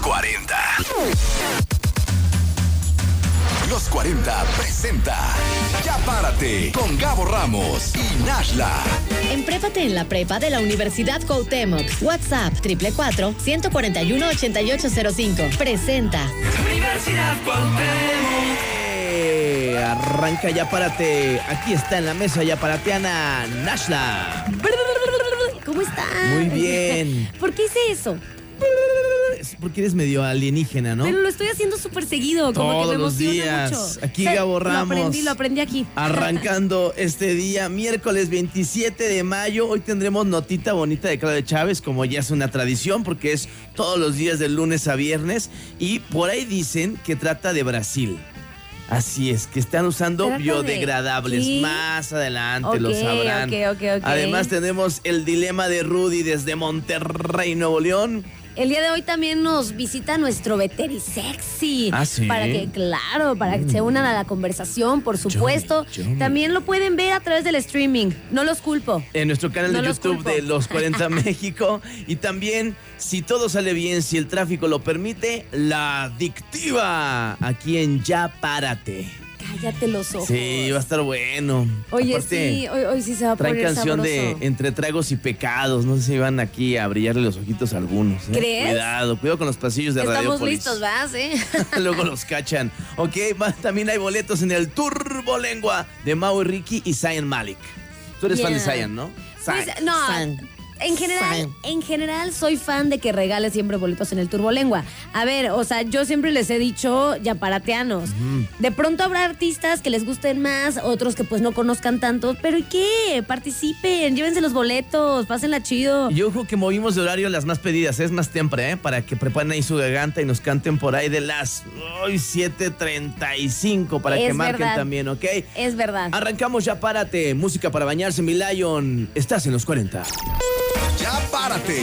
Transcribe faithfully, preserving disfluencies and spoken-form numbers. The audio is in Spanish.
cuarenta. Los cuarenta presenta Ya Párate con Gabo Ramos y Nashla. Emprépate en la prepa de la Universidad Cuauhtémoc. WhatsApp triple cuatro, ciento cuarenta y uno, ochenta y ocho cero cinco. Presenta Universidad Cuauhtémoc. Eh, arranca Ya Párate. Aquí está en la mesa Ya Parateana Nashla. ¿Cómo estás? Muy bien. ¿Por qué hice eso? Es porque eres medio alienígena, ¿no? Pero lo estoy haciendo súper seguido, como Todos que me los emociona días. mucho. Aquí O sea, Gabo Lo Ramos. aprendí, lo aprendí aquí. Arrancando este día, miércoles veintisiete de mayo. Hoy tendremos notita bonita de Claudia Chávez, como ya es una tradición, porque es todos los días de lunes a viernes. Y por ahí dicen que trata de Brasil. Así es, que están usando ¿Trata biodegradables. de qué? Más adelante Ok, lo sabrán. ok, ok, ok. Además tenemos el dilema de Rudy desde Monterrey, Nuevo León. El día de hoy también nos visita nuestro Veterisexy. ¿Ah, sí? Para que, claro, para que se unan a la conversación, por supuesto. Yo me- yo me- También lo pueden ver a través del streaming. No los culpo. En nuestro canal No de los YouTube culpo. de Los cuarenta México. Y también, si todo sale bien, si el tráfico lo permite, La Adictiva, aquí en Ya Párate. Cállate los ojos. Sí, va a estar bueno. Oye, Aparte, sí, hoy, hoy sí se va a traen poner canción de sabroso. Entre Tragos y Pecados. No sé si van aquí a brillarle los ojitos a algunos. ¿eh? ¿Crees? Cuidado, cuidado con los pasillos de Estamos Radiopolis. listos, ¿vas, eh? Luego los cachan. Ok, va, también hay boletos en el Turbolengua de Mau y Ricky y Zayn Malik. Tú eres fan de Yeah. Zayn, ¿no? Pues, Zayn. no, Zayn. en general, Zayn. en general soy fan de que regales siempre boletos en el Turbolengua. A ver, o sea, yo siempre les he dicho yaparateanos. De pronto habrá artistas que les gusten más, otros que pues no conozcan tanto, pero ¿y qué? Participen, llévense los boletos, pásenla chido. Y ojo que movimos de horario las más pedidas, es más temprano, ¿eh? Para que preparen ahí su garganta y nos canten por ahí de las hoy siete treinta y cinco para Es que marquen verdad. también, ¿ok? Es verdad. Arrancamos Ya Párate, música para bañarse, mi Lion. Estás en los cuarenta. Ya Párate